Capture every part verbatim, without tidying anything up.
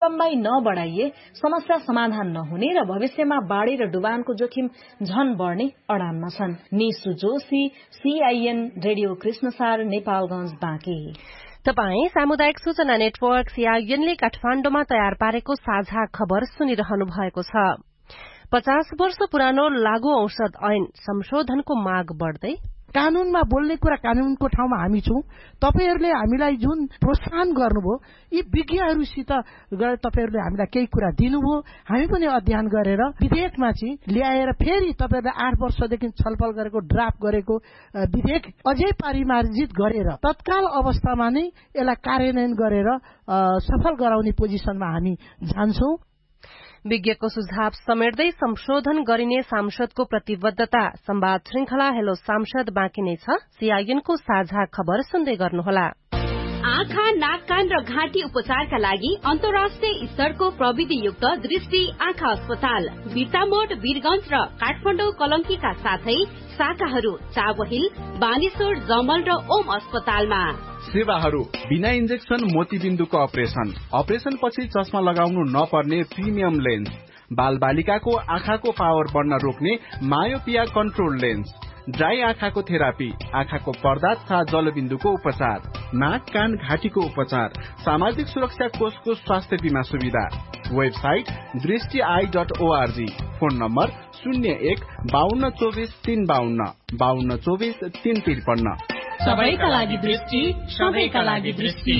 लम्बाई नबढाइए समस्या समाधान नहुने र भविष्यमा बाढी र डुबानको जोखिम झन बढ्ने अडानमा छन्। Nishu Joshi, CIN radio Krishnasar, Nepalganj, Banke. तपाई सामुदायिक सूचना नेटवर्क सीआईएनले काठमाण्डुमा तयार पारेको साझा खबर सुनिरहनु भएको छ। पचास वर्ष पुरानो लागू औषध ऐन संशोधनको माग बढ्दै कानूनमा बोल्ने कुरा कानूनको ठाउँमा हामी छौं। तपाईहरुले हामीलाई जुन प्रोत्साहन गर्नुभयो यी विज्ञहरूसित गएर तपाईहरुले हामीलाई केही कुरा दिनुभयो, हामी पनि अध्ययन गरेर विधेयकमा चाहिँ ल्याएर फेरि तपाईहरुले आठ वर्षदेखि छलफल गरेको ड्राफ्ट गरेको विधेयक अझै परिमार्जित गरेर तत्काल अवस्थामा नै यसलाई कार्यान्वयन गरेर सफल गराउने पोजिसनमा हामी जान्छौं। विज्ञको सुझाव समेट्दै संशोधन गरिने सांसदको प्रतिबद्धता। संवाद श्रृंखला हेलो सांसद बाँकी नै छ। सीआईएनको साझा खबर सुन्दै गर्नुहोला। आँखा, नाक, कान र घाँटी उपचारका लागि अन्तर्राष्ट्रिय स्तरको प्रविधियुक्त दृष्टि आँखा अस्पताल बिर्तामोड, वीरगंज र काठमाडौँ कलंकीका साथै शाखाहरू चाबहिल, बानेश्वर, जमल र ओम अस्पतालमा। सेवाहरू बिना इन्जेक्सन मोतीबिन्दुको अपरेसन, अपरेसन पछि चस्मा लगाउनु नपर्ने प्रिमियम लेन्स, बाल बालिकाको आँखाको पावर बढ्न रोक्ने मायोपिया कन्ट्रोल लेन्स, ड्राई आँखाको थेरापी, आँखाको पर्दा तथा जलबिन्दुको उपचार, नाक, कान, घाँटीको उपचार, सामाजिक सुरक्षा कोषको स्वास्थ्य बीमा सुविधा। वेबसाइट दृष्टि I dot ORG. Phone number शून्य एक बाहन्न चौबिस तीन बाहन्न बाहन्न चौबिस तीन त्रिपन्न। सबैका लागि दृष्टि, सबैका लागि दृष्टि।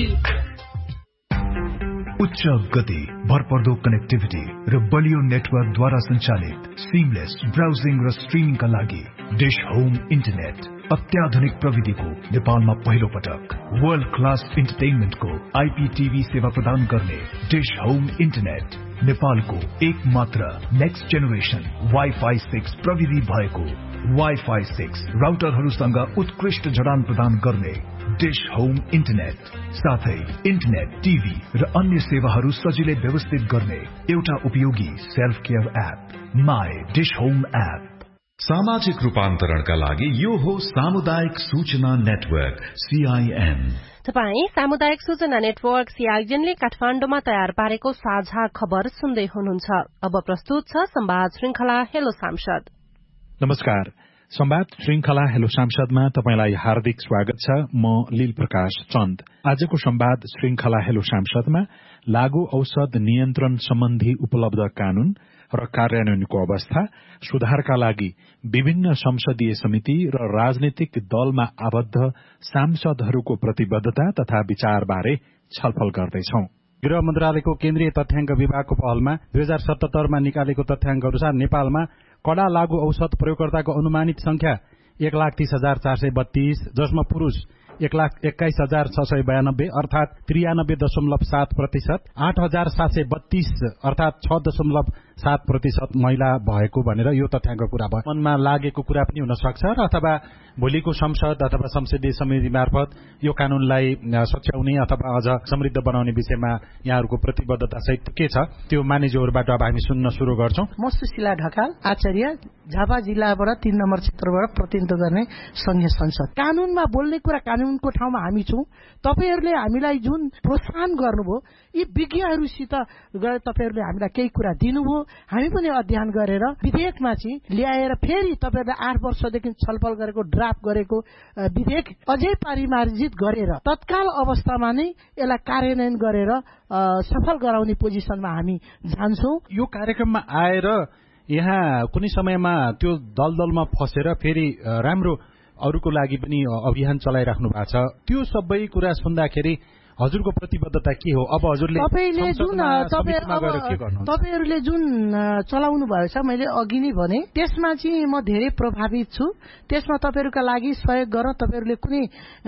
उच्च गति, भरपर्दो कनेक्टिभिटी र बलियो नेटवर्कद्वारा सञ्चालित सिमलेस ब्राउजिङ र स्ट्रिमिङका लागि डिश होम इन्टरनेट अत्याधुनिक प्रविधिको नेपालमा पहिलो पटक वर्ल्ड क्लास इन्टरटेनमेन्टको आईपीटीभी सेवा प्रदान गर्ने डिश होम इन्टरनेट नेपालको एक मात्र नेक्स्ट जेनेरेसन वाइफाई सिक्स प्रविधि भएको वाइफाई सिक्स राउटरहरूसँग उत्कृष्ट जडान प्रदान गर्ने डिश होम इन्टरनेट साथै इन्टरनेट, टिभी र अन्य सेवाहरू सजिलै व्यवस्थित गर्ने एउटा उपयोगी self care app my dish home app. सामाजिक रूपान्तरणका लागि यो हो सामुदायिक सूचना नेटवर्क सीआईएन। तपाई सामुदायिक सूचना नेटवर्क सीआईएनले काठमाण्डुमा तयार पारेको साझा खबर सुन्दै हुनुहुन्छ। अब प्रस्तुत छ संवाद श्रृंखला हेलो सांसद। नमस्कार। संवाद श्रृंखला हेलो सांसदमा तपाईलाई हार्दिक स्वागत छ। म लील प्रकाश चन्द। आजको संवाद श्रृंखला हेलो सांसदमा लागू औषध नियन्त्रण सम्बन्धी उपलब्ध कानून र कार्यान्वयनको अवस्था, सुधारका लागि विभिन्न संसदीय समिति र राजनीतिक दलमा आबद्ध सांसदहरूको प्रतिबद्धता तथा विचारबारे छलफल गर्दैछौं। गृह मन्त्रालयको केन्द्रीय तथ्याङ्क विभागको पहलमा दुई हजार सतहत्तरमा निकालेको तथ्याङ्क अनुसार नेपालमा कडा लागू औषध प्रयोगकर्ताको अनुमानित संख्या एक लाख तीस हजार चार सय बत्तीस, जसमा पुरूष एक लाख एक्काइस हजार छ सय बयानब्बे अर्थात त्रियानब्बे दशमलव सात प्रतिशत, आठ हजार सात सय बत्तीस अर्थात छ दशमलव सात प्रतिशत महिला भएको भनेर यो तथ्याङ्क कुरा भयो। मनमा लागेको कुरा पनि हुन सक्छ र अथवा भोलिको संसद अथवा संसदीय समिति मार्फत यो कानूनलाई सच्याउने अथवा अझ समृद्ध बनाउने विषयमा यहाँहरूको प्रतिबद्धता सहित के छ त्यो मानिसहरूबाट अब हामी सुन्न शुरू गर्छौं। म सुशीला ढकाल, आचार्य, झापा जिल्लाबाट तीन नम्बर क्षेत्रबाट प्रतिनिधित्व गर्ने संघीय संसद। कानूनमा बोल्ने कुरा कानूनको ठाउँमा हामी छौं। तपाईहरुले हामीलाई जुन प्रोत्साहन गर्नुभयो यी विज्ञहरूसित गएर तपाईहरुले हामीलाई केही कुरा दिनुभयो, हामी पनि अध्ययन गरेर विधेयकमा चाहिँ ल्याएर फेरि तपाईहरुले आठ वर्षदेखि छलफल गरेको ड्राफ्ट गरेको विधेयक अझै परिमार्जित गरेर तत्काल अवस्थामा नै यसलाई कार्यान्वयन गरेर सफल गराउने पोजिसनमा हामी जान्छौं। यो कार्यक्रममा आएर यहाँ कुनै समयमा त्यो दलदलमा फसेर फेरि राम्रो अरूको लागि पनि अभियान चलाइराख्नु भएको छ। त्यो सबै कुरा सुन्दाखेरि हजुरको प्रतिबद्धता के हो? अब हजुरले तपाईले जुन तपाईहरुले जुन चलाउनु भएको छ, मैले अघि नै भने त्यसमा चाहिँ म धेरै प्रभावित छु। त्यसमा तपाईहरुका लागि सहयोग गर्न तपाईहरुले कुनै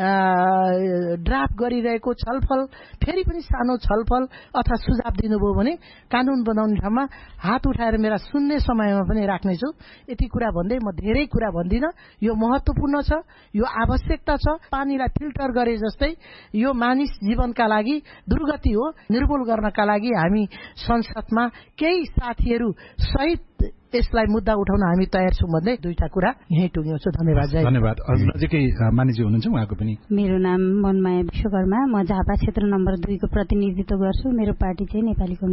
ड्राफ्ट गरिरहेको छलफल फेरि पनि सानो छलफल अथवा सुझाव दिनुभयो भने कानून बनाउने ठाउँमा हात उठाएर मेरा सुन्ने समयमा पनि राख्नेछु। यति कुरा भन्दै म धेरै कुरा भन्दिन। यो महत्त्वपूर्ण छ, यो आवश्यकता छ। पानीलाई फिल्टर गरे जस्तै यो मानिस जीवनका लागि दुर्गति हो। निर्मूल गर्नका लागि हामी संसदमा केही साथीहरू सहित यसलाई मुद्दा उठाउन हामी तयार छौं भन्दै दुईटा कुरा यही टुङ्ग्याउँछु। धन्यवाद। धन्यवाद। नजिकै मानिसजी हुनुहुन्छ, उहाँको पनि। मेरो नाम मनमाया विश्वकर्मा, म झापा क्षेत्र नम्बर दुई को प्रतिनिधित्व गर्छु। मेरो पार्टी चाहिँ नेपाली